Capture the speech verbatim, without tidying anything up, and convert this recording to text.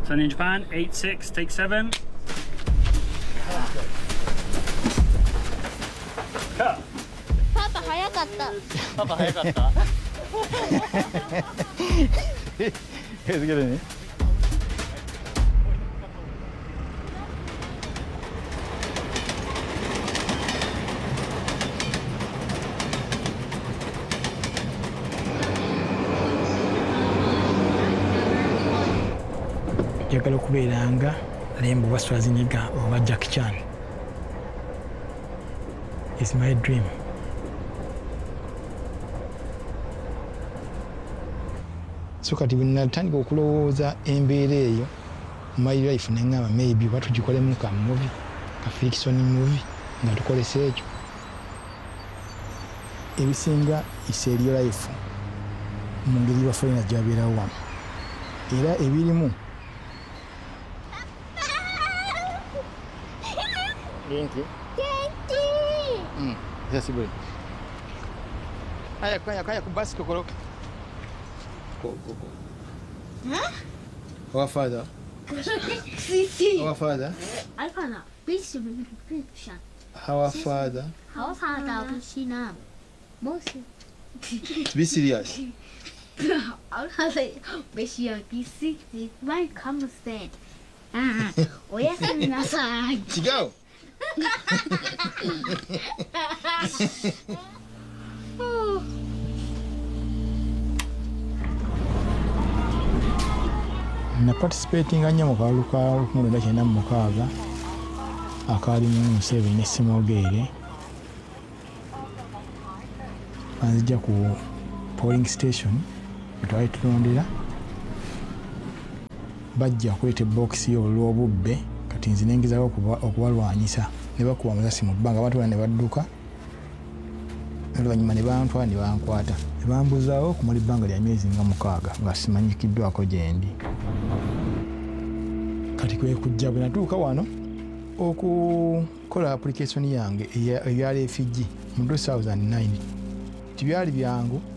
Sunny in Japan, eight six, take seven. Cut. Papa 早かった。 パパ早かった。 It's good, isn't it? Njagala okubeera nga Lembo oba Schwarzenegger oba Jackie Chan. It's my dream. So kati bwe natandika okulowooza embeera eyo my life neŋŋamba maybe oba tugikolemu ka movie ka fiction movie nga tukolesa ekyo ebisinga iseriyo life mu ngeri bafaina gyabeerawo wano era ebirimu Genki? Genki! Mm, yes, bro. Kaya, kaya, kaya, kubasi kokoro. Go, go, go. Huh? Our father. Sisi. Our father. Alfana, please prescription. Our father. Our father, Bushina. Most. Be serious. Alfana, Bushia, be sick. Why come stand? Ah, oh yes, I'm To go. Na participating anya mu kalulu ka lukumi kyenda mu mukaaga akaalimu Museveni ne Semogere banzija ku polling station twali tulondera bajja kweta box y'olw'obubbe kati nzi nengezaako okubalwanyisa ne bakuba amasasi mu bbanga abantu ne badduka oluvannyuma ne bantwala ne bankwata ne bambuzaawo okumala ebbanga lya myezi nga mukaaga nga simanyikiddwako gye ndi kati kwe kujja bwe natuuka wano okukola application yange eya refugee mu two thousand nine tibyali byangu